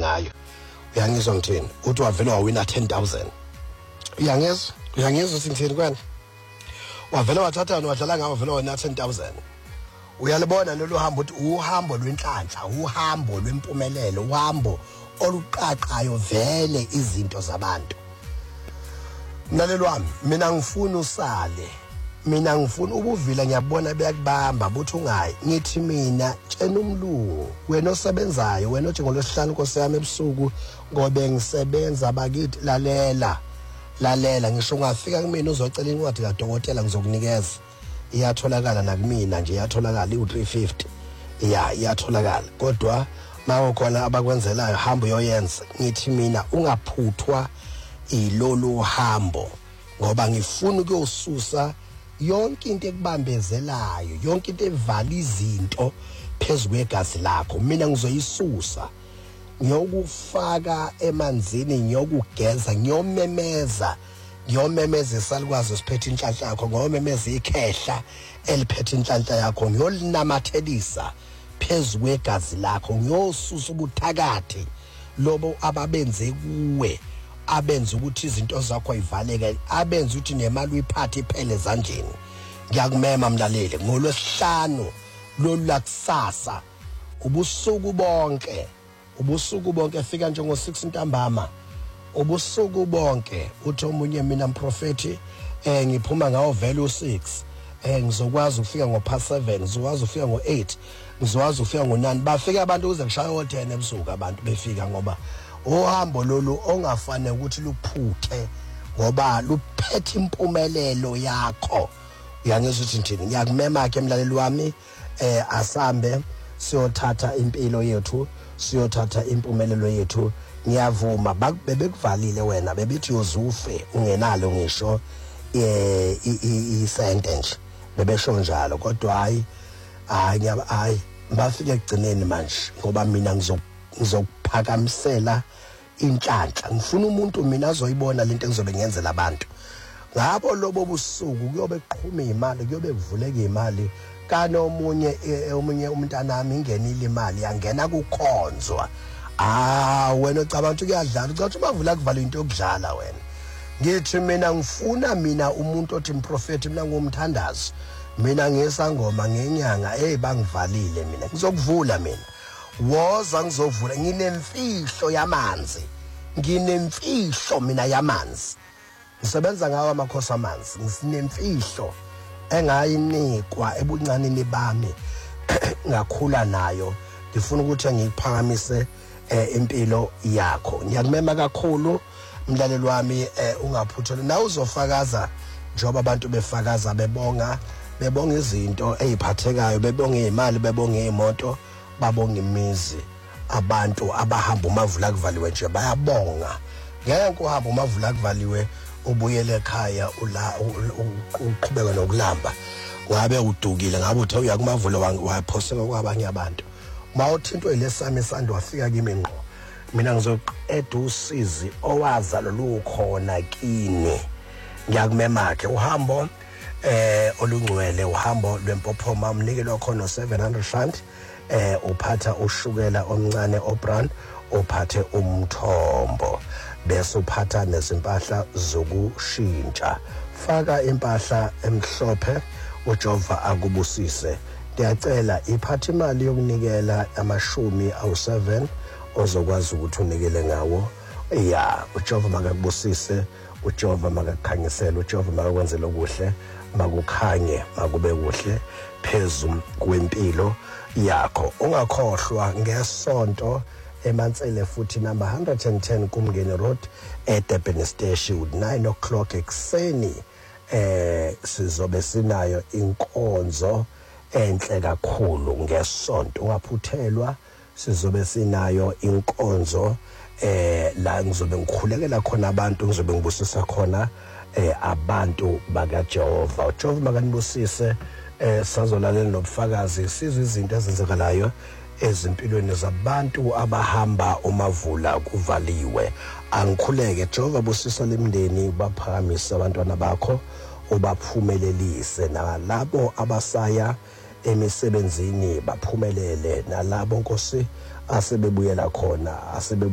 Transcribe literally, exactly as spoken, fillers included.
ngayo. Uyangizwa ngithini? Uthi wavela wawina ten thousand. Uyangizwa? Uyangizwa singithini kwena? Wavela wathatha wadlala ngawo vela wona ten thousand. Uyalibona lolu hambo uthi uhambo lwenhlanhla, uhambo lwempumelelo, uhambo oluqaqayo vele izinto zabantu. Mlaleli wami, mina ngifuna usale. Mina ngifuna ubuvila ngiyabona beyakubamba buthi ungayi. Ngithi mina tshena umlungu, wena osebenzayo, wena othi ngolosihlanu Nkosi yami ebusuku ngobe ngisebenza bakithi lalela. Lalela ngisho ungafika kumina uzocela incwadi kaDokotela ngizokunikeza. Iyatholakala nakumina nje iyatholakala u three fifty. Ya iyatholakala. Kodwa mawukhona abakwenzelayo hamba uyoyenza. Ngithi mina ungaphuthwa ilolu hambo ngoba ngifuna ukuyosusa yonke into ekubambezelayo, yonke into evala izinto phezulu kwegazi lakho. Mina ngizoyisusa, ngiyokufaka emanzini, ngiyokugeza, ngiyomemeza, ngiyomemeza isalukwazi esiphethe inhlanhla yakho, ngiyomemeza ikhehla eliphethe inhlanhla yakho, ngiyolinamathelisa phezulu kwegazi lakho, ngiyosusa ubuthakathi lobo ababenze kuwe, abenza ukuthi izinto zakho ayivaleke, abenza ukuthi nemali uyiphathe iphele ezandleni. Ngiyakumema mlaleli ngolwesihlanu lolu lakusasa ubusuku bonke, ubusuku bonke fika nje ngo six ntambama, ubusuku bonke uthi omunye mina mprofeti eh ngiphuma ngawo vele u six, eh ngizokwazi ukufika ngo past seven, ngizokwazi ukufika ngo eight, ngizokwazi ukufika ngo nine. Bafika abantu kuze kushaya ngo ten ebusuku abantu befika ngoba uhambo lolu ongafanele ukuthi luphuthe ngoba luphethe impumelelo yakho. Uyangizwa ukuthi ngithini? Ngiyakumema ke mlaleli wami, eh asambe siyothatha impilo yethu, siyothatha impumelelo yethu. Ngiyavuma bebekuvalile wena, bebithi yozufe ungenalo ngisho eh i sentence, bebesho njalo. Kodwa hayi hayi ngiyaba hayi bafike egcineni manje ngoba mina ngizokuphakamisela inhlanhla. Ngifuna umuntu mina azoyibona lento engizobe ngiyenzela abantu. Ngabo lobo busuku kuyobe kuqhuma imali, kuyobe kuvuleka imali. Kana omunye omunye umntanami ingenile imali yangena kukhonzwa. Ah wena ucabanga ukuthi kuyadlala, ucathi ukuthi bavula kuvala into yokudlala wena. Ngithi mina ngifuna mina umuntu othi mprofeti, mina ngumthandazi, mina ngesangoma ngenyanga hey bangivalile mina. Ngizokuvula mina. Woza ngizovula, nginemfihlo yamanzi. Nginemfihlo mina yamanzi. Ngisebenza ngawo amakhosi amanzi. Nginemfihlo engayinikwa ebuncanini bami ngakhula nayo. Ngifuna ukuthi ngiphakamise impilo yakho. Ngiyakumema kakhulu mlaleli wami, ungaphuthele na uzofakaza njoba abantu befakaza bebonga, bebonga izinto eziphathekayo, bebonga imali, bebonga imoto, babonga imizi. Abantu abahamba umavula kuvaliwe nje bayabonga. Ngeke uhamba umavula kuvaliwe ubuyele ekhaya ula uqhubeka nokulamba ngabe udukile, ngabe uthe uya kumavula waphoseka kwabanye abantu. Mawuthintwe lesami sando wafika kimi ngqo, mina ngizoqeda usizi owaza lolukhona kini. Ngiyakumema ke uhambo eh olungcwele, uhambo lwempophoma, umnikelwa khona seven hundred rand, eh uphatha ushukela omncane obrand, uphathe umthombo, bese uphatha nezimpahla zokushintsha. Faka impahla emhlophe, uJehova akubusise. Ngiyacela iphathe imali yokunikela amashumi awu seven ozokwazi ukuthi unikele ngawo. Ya uJehova makakubusise, uJehova makakukhanyisele, uJehova makakwenzele okuhle, makukhanye, makube kuhle phezulu kwempilo yakho. Ungakhohlwa ngesonto eMantsele futhi number one hundred ten kuMngeni Road eDurban Station nine o'clock ekseni. Eh sizobe sinayo inkonzo enhle kakhulu ngesonto. Ungaphuthelwa, sizobe sinayo inkonzo eh la ngizobe ngikhulekela khona abantu, ngizobe ngibusisa khona eh abantu bakaJehova. uJehova makanibusise. Eh sazolalela nobufakazi sizwe izinto ezenzekalayo ezimpilweni zabantu abahamba umavula kuvaliwe. Angikhuleke Jehova, busisa lemndeni, baphakamise abantwana bakho, ubaphumelelise, nalabo abasaya emisebenzini baphumelele, nalabo Nkosi asebebuyela khona asebe